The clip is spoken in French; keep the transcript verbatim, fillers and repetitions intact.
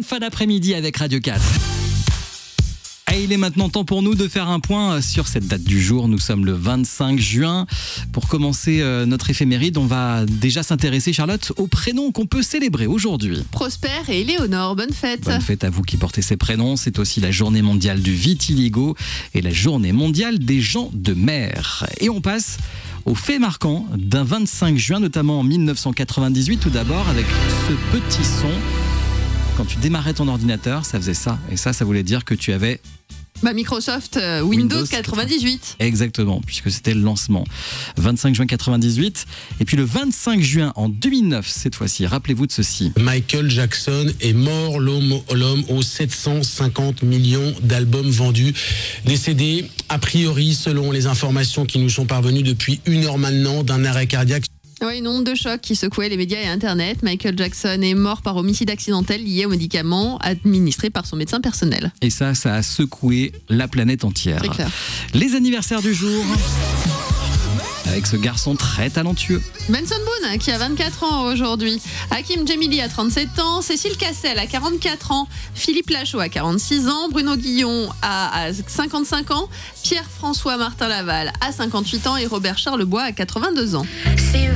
bonne fin d'après-midi avec Radio quatre. Et il est maintenant temps pour nous de faire un point sur cette date du jour. Nous sommes le vingt-cinq juin. Pour commencer notre éphéméride, on va déjà s'intéresser, Charlotte, aux prénoms qu'on peut célébrer aujourd'hui. Prosper et Éléonore, bonne fête. Bonne fête à vous qui portez ces prénoms. C'est aussi la journée mondiale du vitiligo et la journée mondiale des gens de mer. Et on passe aux faits marquants d'un vingt-cinq juin, notamment en mille neuf cent quatre-vingt-dix-huit, tout d'abord avec ce petit son. Quand tu démarrais ton ordinateur, ça faisait ça. Et ça, ça voulait dire que tu avais... Bah Microsoft euh, Windows, Windows quatre-vingt-dix-huit. Exactement, puisque c'était le lancement. vingt-cinq juin quatre-vingt-dix-huit. Et puis le vingt-cinq juin en deux mille neuf, cette fois-ci, rappelez-vous de ceci. Michael Jackson est mort, l'homme, l'homme aux sept cent cinquante millions d'albums vendus. Décédé, a priori, selon les informations qui nous sont parvenues depuis une heure maintenant, d'un arrêt cardiaque. Oui, une onde de choc qui secouait les médias et Internet. Michael Jackson est mort par homicide accidentel lié aux médicaments administrés par son médecin personnel. Et ça, ça a secoué la planète entière. C'est clair. Les anniversaires du jour, avec ce garçon très talentueux. Benson Boone, qui a vingt-quatre ans aujourd'hui. Hakim Djemili a trente-sept ans. Cécile Cassel a quarante-quatre ans. Philippe Lachaud a quarante-six ans. Bruno Guillon a cinquante-cinq ans. Pierre-François Martin Laval a cinquante-huit ans. Et Robert Charlebois a quatre-vingt-deux ans.